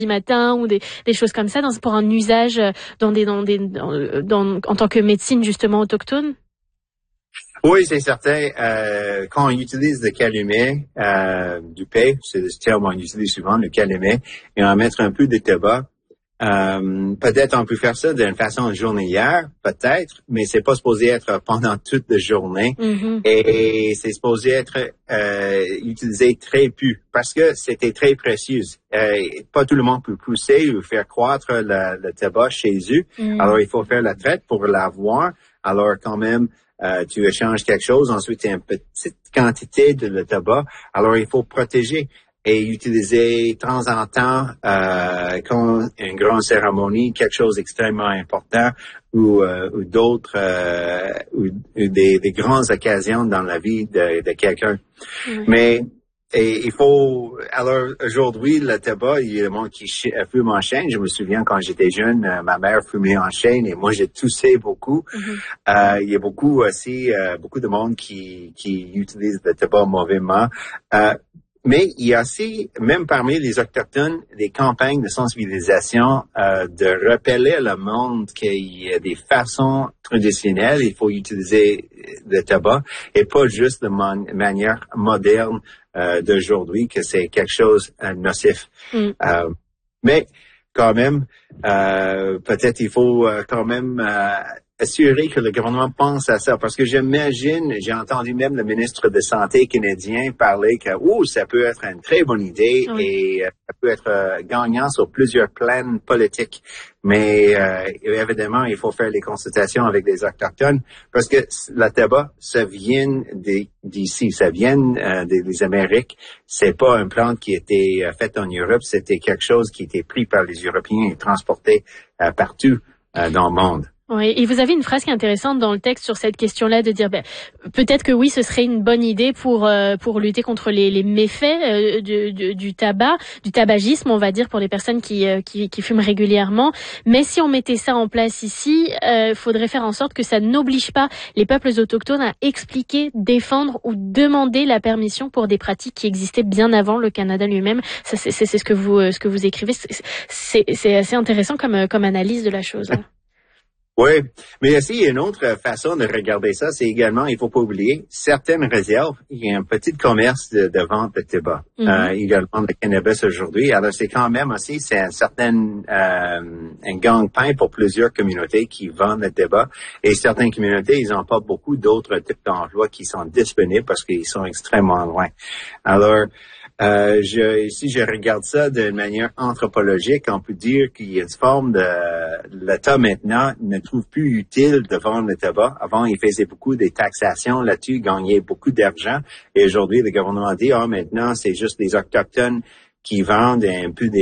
matin ou des choses comme ça pour un usage en tant que médecine justement autochtone? Oui, c'est certain. Quand on utilise le calumet du paix, c'est le terme qu'on utilise souvent, le calumet, et on va mettre un peu de tabac. Peut-être on peut faire ça d'une façon journalière, peut-être, mais c'est pas supposé être pendant toute la journée. Mm-hmm. Et c'est supposé être utilisé très peu parce que c'était très précieux. Pas tout le monde peut pousser ou faire croître le tabac chez eux. Alors il faut faire la traite pour l'avoir. Alors quand même, tu échanges quelque chose, ensuite il y a une petite quantité de le tabac. Alors il faut protéger et utiliser de temps en temps comme une grande cérémonie, quelque chose d'extrêmement important ou d'autres ou des grandes occasions dans la vie de quelqu'un. Mais il faut alors aujourd'hui le tabac, il y a le monde qui fume en chaîne. Je me souviens quand j'étais jeune, ma mère fumait en chaîne et moi j'ai toussé beaucoup. Il y a beaucoup aussi beaucoup de monde qui utilise le tabac mauvaiement. Mais il y a aussi, même parmi les Autochtones, des campagnes de sensibilisation de rappeler le monde qu'il y a des façons traditionnelles, il faut utiliser le tabac, et pas juste de manière moderne d'aujourd'hui, que c'est quelque chose de nocif. Mais quand même, peut-être il faut quand même assurer que le gouvernement pense à ça, parce que j'imagine, j'ai entendu même le ministre de Santé canadien parler que ça peut être une très bonne idée et ça peut être gagnant sur plusieurs plans politiques. Mais évidemment, il faut faire les consultations avec les Autochtones, parce que le tabac, ça vient d'ici, ça vient des Amériques. C'est pas une plante qui était faite en Europe, c'était quelque chose qui était pris par les Européens et transporté partout dans le monde. Oui, et vous avez une phrase qui est intéressante dans le texte sur cette question-là de dire peut-être que oui, ce serait une bonne idée pour lutter contre les méfaits du tabac, du tabagisme, on va dire, pour les personnes qui fument régulièrement. Mais si on mettait ça en place ici, faudrait faire en sorte que ça n'oblige pas les peuples autochtones à expliquer, défendre ou demander la permission pour des pratiques qui existaient bien avant le Canada lui-même. Ça, c'est ce que vous écrivez. C'est assez intéressant comme analyse de la chose. Hein. Oui, mais aussi, il y a une autre façon de regarder ça, c'est également, il faut pas oublier, certaines réserves, il y a un petit commerce de vente de tabac, également de cannabis aujourd'hui. Alors, c'est quand même aussi, c'est un gang-pain pour plusieurs communautés qui vendent le tabac. Et certaines communautés, ils n'ont pas beaucoup d'autres types d'emplois qui sont disponibles parce qu'ils sont extrêmement loin. Alors, si je regarde ça d'une manière anthropologique, on peut dire qu'il y a une forme de l'État maintenant ne trouve plus utile de vendre le tabac. Avant, il faisait beaucoup de taxations là-dessus, il gagnait beaucoup d'argent. Et aujourd'hui, le gouvernement dit, maintenant, c'est juste les Autochtones qui vendent un peu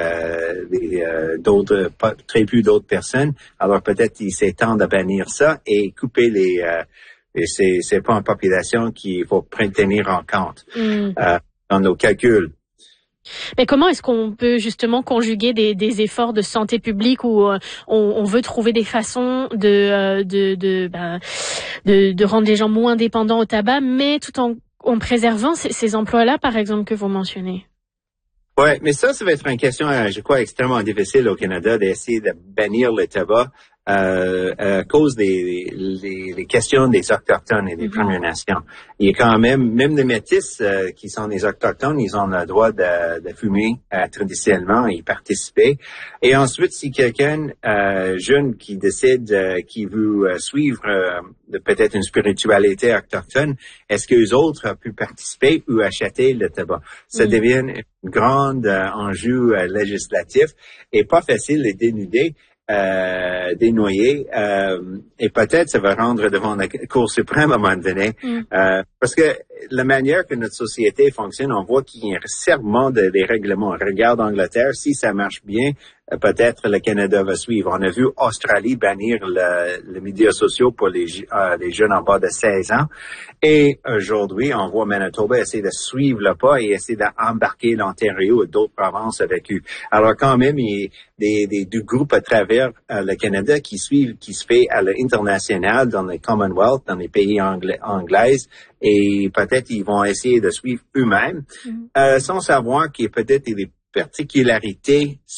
d'autres, très peu d'autres personnes. Alors peut-être il c'est temps de bannir ça et couper et c'est pas une population qu'il faut tenir en compte. Dans nos calculs. Mais comment est-ce qu'on peut justement conjuguer des efforts de santé publique où on veut trouver des façons de rendre les gens moins dépendants au tabac, mais tout en préservant ces emplois-là, par exemple, que vous mentionnez? Ouais, mais ça va être une question, je crois, extrêmement difficile au Canada d'essayer de bannir le tabac à cause des questions des Autochtones et des Premières Nations. Il y a quand même les Métis qui sont des Autochtones, ils ont le droit de fumer traditionnellement et y participer. Et ensuite, si quelqu'un jeune qui décide qui veut suivre peut-être une spiritualité autochtone, est-ce que les autres peuvent participer ou acheter le tabac? Ça devient un grand enjeu législatif et pas facile de dénuder. Dénoyer et peut-être ça va rendre devant la Cour suprême à un moment donné parce que la manière que notre société fonctionne, on voit qu'il y a un des règlements. Regarde Angleterre, si ça marche bien, peut-être le Canada va suivre. On a vu Australie bannir les médias sociaux pour les jeunes en bas de 16 ans. Et aujourd'hui, on voit Manitoba essayer de suivre le pas et essayer d'embarquer l'Ontario et d'autres provinces avec eux. Alors quand même, il y a des groupes à travers le Canada qui se fait à l'international, dans les Commonwealth, dans les pays anglaises, et peut-être ils vont essayer de suivre eux-mêmes, sans savoir qu'il y a peut-être des particularités